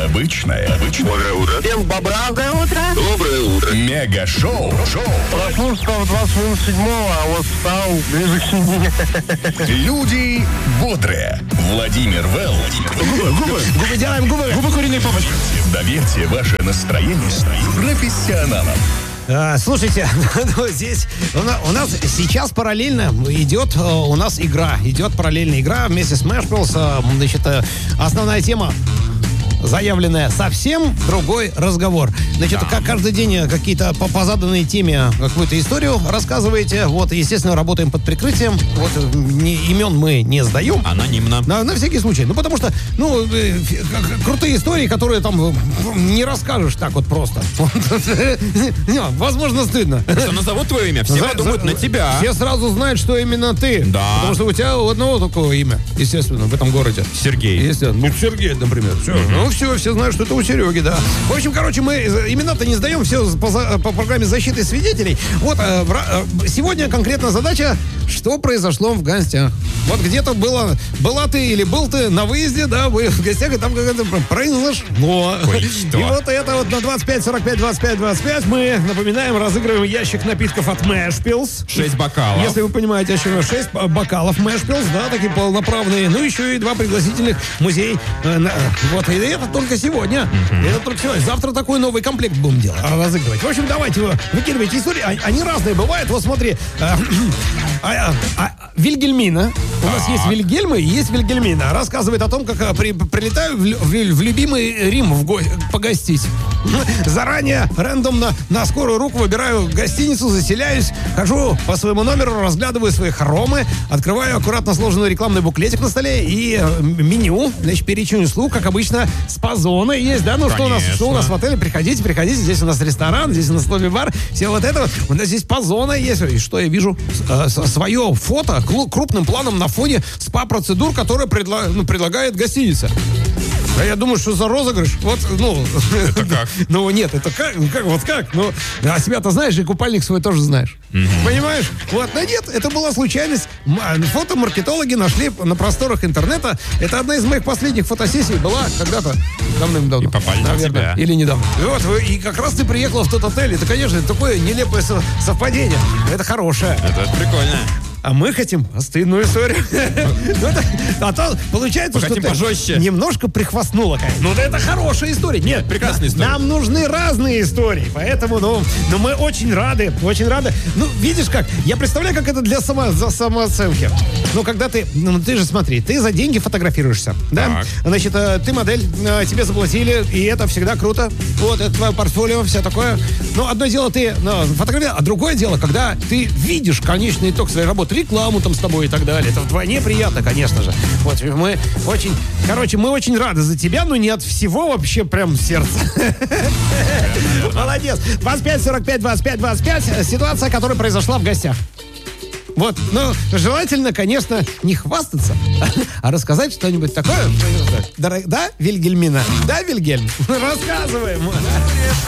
Обычное. Доброе утро. Всем доброе утро. Доброе утро. Мега-шоу. Проснулся в 27-го, а вот встал ближе к 7. Люди бодрые. Владимир Вел. Губы делаем, губы куриной папочки. Доверьте ваше настроение профессионалам. Слушайте, здесь у нас сейчас параллельно идет у нас игра. Идет параллельная игра вместе с Мэшпилс. Значит, основная тема заявленная совсем другой разговор. Значит, как каждый день какие-то по заданной теме какую-то историю рассказываете. Вот, естественно, работаем под прикрытием. Вот, имен мы не сдаем. Анонимно. На всякий случай. Ну, потому что, крутые истории, которые там не расскажешь так вот просто. Возможно, стыдно. Что назовут твое имя, все подумают на тебя. Все сразу знают, что именно ты. Да. Потому что у тебя у одного такое имя, естественно, в этом городе. Сергей. Ну, Сергей, например. Все знают, что это у Сереги, да. В общем, мы имена-то не сдаем, все по программе защиты свидетелей. Вот, сегодня конкретно задача, что произошло в гостях. Вот где-то была ты или был ты на выезде, да, вы в гостях, и там как-то произошло. Кое-что. И вот это вот на 25, 45, 25, 25 мы, напоминаем, разыгрываем ящик напитков от Мэшпилс. 6 бокалов. Если вы понимаете, о чем 6 бокалов Мэшпилс, да, такие полноправные. Ну, еще и 2 пригласительных в музей. Вот, и это только сегодня. Это только сегодня. Завтра такой новый комплект будем делать, разыгрывать. В общем, давайте вы выкидывайте истории. Они разные бывают. Вот смотри. Вильгельмина. У нас есть Вильгельмы и есть Вильгельмина. Рассказывает о том, как прилетаю в любимый Рим погостить. Заранее, рандомно, на скорую руку выбираю гостиницу, заселяюсь, хожу по своему номеру, разглядываю свои хоромы, открываю аккуратно сложенный рекламный буклетик на столе и меню, значит, перечень услуг, как обычно, спа-зона есть, да? Ну, что у нас в отеле? Приходите, здесь у нас ресторан, здесь у нас лобби-бар, все вот это вот. У нас здесь спа-зона есть. И что я вижу? Свое фото крупным планом на фоне спа-процедур, которые предлагает гостиница. А я думаю, что за розыгрыш? Вот, Это как? Ну, нет, это как? Ну, а себя-то знаешь, и купальник свой тоже знаешь. Понимаешь? Вот, но нет, это была случайность. Фотомаркетологи нашли на просторах интернета. Это одна из моих последних фотосессий была когда-то давным-давно. И попали на тебя. Или недавно. Вот, и как раз ты приехала в тот отель. Это, конечно, такое нелепое совпадение. Это хорошее. Это прикольно. А мы хотим стыдную историю. А то получается, что ты пожестче. немножко прихвастнула. Ну, это хорошая история. Нет, прекрасная история. Нам нужны разные истории. Поэтому, мы очень рады. Ну, видишь как? Я представляю, как это для самооценки. Ну, когда ты же смотри, ты за деньги фотографируешься. Да? Так. Значит, ты модель, тебе заплатили, и это всегда круто. Вот, это твое портфолио, все такое. Но одно дело ты фотографируешь, а другое дело, когда ты видишь конечный итог своей работы, рекламу там с тобой и так далее. Это вдвойне приятно, конечно же. Вот, мы очень рады за тебя, но не от всего вообще прям сердца. Молодец. 25, 45, 25, 25. Ситуация, которая произошла в гостях. Вот, желательно, конечно, не хвастаться, а рассказать что-нибудь такое. Да, Вильгельмина? Да, Вильгельм? Рассказываем.